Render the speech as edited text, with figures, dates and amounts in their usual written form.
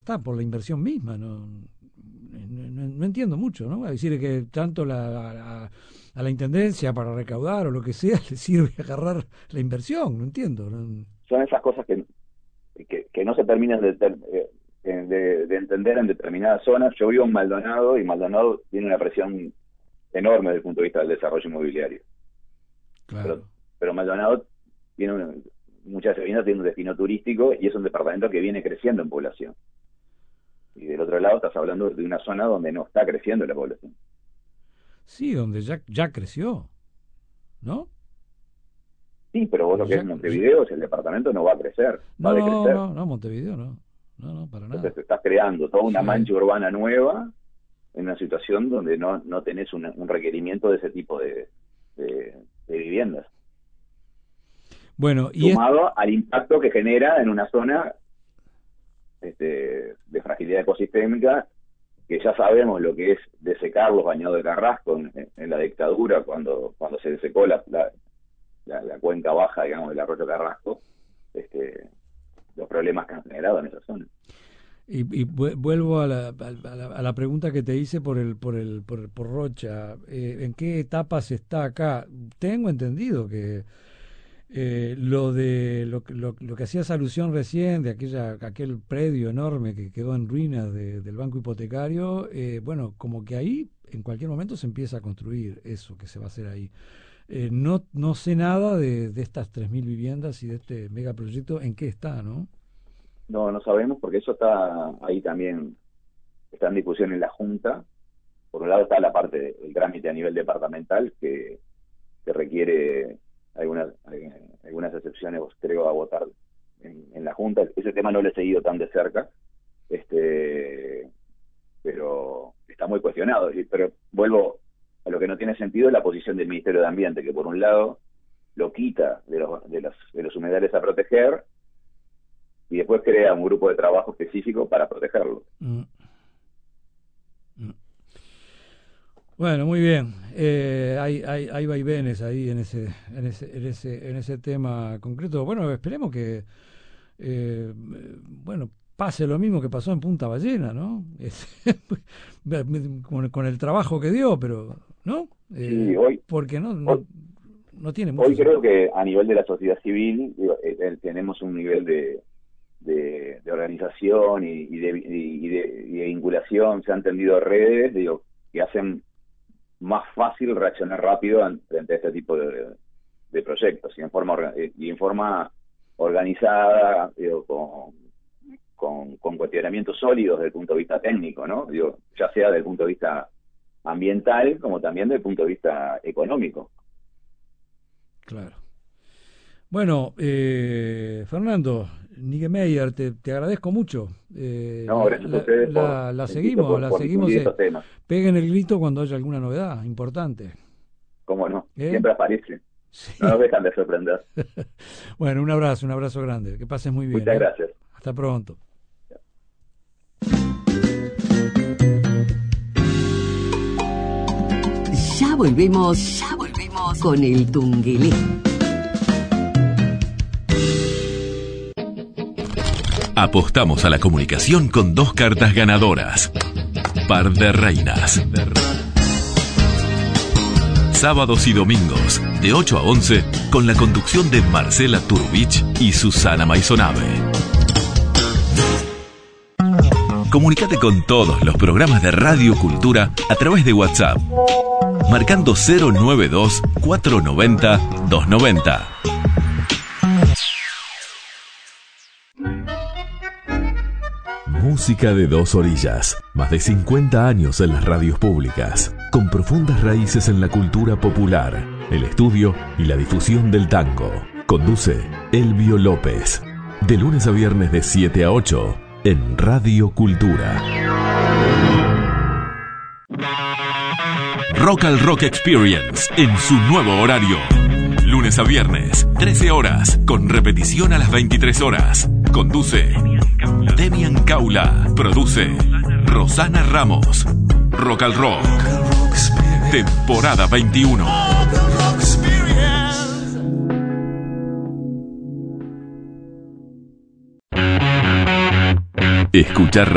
está por la inversión misma, no entiendo mucho, ¿no? Es decir, que tanto a la intendencia para recaudar o lo que sea le sirve agarrar la inversión, no entiendo. ¿No? Son esas cosas que no se terminan de entender en determinadas zonas. Yo vivo en Maldonado y Maldonado tiene una presión enorme desde el punto de vista del desarrollo inmobiliario. Claro. Pero Maldonado muchas veces tiene un destino turístico y es un departamento que viene creciendo en población. Y del otro lado estás hablando de una zona donde no está creciendo la población. Sí, donde ya creció, ¿no? Sí, pero vos lo que es Montevideo, el departamento no va a crecer. Va a decrecer. No, Montevideo no, para nada. Entonces te estás creando toda una mancha urbana nueva en una situación donde no tenés un requerimiento de ese tipo de viviendas. Bueno, sumado al impacto que genera en una zona de fragilidad ecosistémica, que ya sabemos lo que es desecar los bañados de Carrasco en la dictadura, cuando se desecó la cuenca baja, digamos, del arroyo Carrasco, los problemas que han generado en esa zona. Y vuelvo a la pregunta que te hice por Rocha. ¿En qué etapas está acá? Tengo entendido que lo que hacías alusión recién de aquel predio enorme que quedó en ruinas del banco hipotecario, bueno, como que ahí en cualquier momento se empieza a construir eso que se va a hacer ahí. No sé nada de estas 3.000 viviendas y de este megaproyecto, en qué está, ¿no? No sabemos, porque eso está ahí también, está en discusión en la Junta. Por un lado está la parte del trámite a nivel departamental, que requiere algunas excepciones, creo, a votar en la Junta. Ese tema no lo he seguido tan de cerca, pero está muy cuestionado. Pero vuelvo a lo que no tiene sentido, es la posición del Ministerio de Ambiente, que por un lado lo quita de los humedales a proteger, y después crea un grupo de trabajo específico para protegerlo. Bueno, muy bien. Hay vaivenes ahí en ese tema concreto. Bueno, esperemos que pase lo mismo que pasó en Punta Ballena, ¿no? Con el trabajo que dio, pero ¿no? Sí, hoy, porque no tiene mucho hoy sentido. creo que a nivel de la sociedad civil tenemos un nivel de organización y de vinculación. Se han tendido redes, que hacen más fácil reaccionar rápido frente a este tipo de proyectos, y en forma organizada, con cuestionamientos sólidos desde el punto de vista técnico, ¿no? Ya sea desde el punto de vista ambiental como también desde el punto de vista económico. Claro. Bueno, Fernando Niggemeier, te agradezco mucho. Gracias a ustedes. La seguimos. Temas. Peguen el grito cuando haya alguna novedad importante. ¿Cómo no? Siempre aparece. Sí. No nos dejan de sorprender. Bueno, un abrazo grande. Que pases muy bien. Muchas gracias. Hasta pronto. Ya volvemos con el Tungelé. Apostamos a la comunicación con 2 cartas ganadoras. Par de reinas. Sábados y domingos, de 8 a 11, con la conducción de Marcela Turbich y Susana Maisonave. Comunicate con todos los programas de Radio Cultura a través de WhatsApp, marcando 092-490-290. Música de 2 orillas. Más de 50 años en las radios públicas, con profundas raíces en la cultura popular, el estudio y la difusión del tango. Conduce Elvio López. De lunes a viernes de 7 a 8 en Radio Cultura. Rock al Rock Experience en su nuevo horario. Lunes a viernes, 13 horas, con repetición a las 23 horas. Conduce Demian Caula. Produce Rosana Ramos. Rock al Rock. Temporada 21. Escuchar